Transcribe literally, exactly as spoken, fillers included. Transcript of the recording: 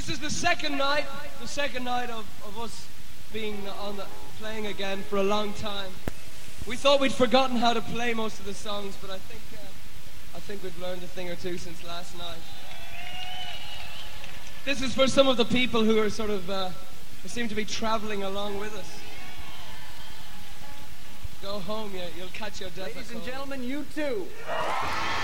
This is the second night, the second night of, of us being on the, playing again for a long time. We thought we'd forgotten how to play most of the songs, but I think uh, I think we've learned a thing or two since last night. This is for some of the people who are sort of uh, who seem to be traveling along with us. Go home, you, you'll catch your death. Ladies and gentlemen, you too.